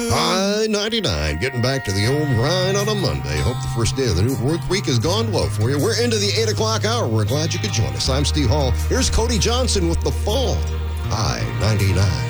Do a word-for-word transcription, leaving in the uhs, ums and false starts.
I ninety-nine, getting back to the old grind on a Monday. Hope the first day of the new work week has gone well for you. We're into the eight o'clock hour. We're glad you could join us. I'm Steve Hall. Here's Cody Johnson with The Fall. I ninety-nine.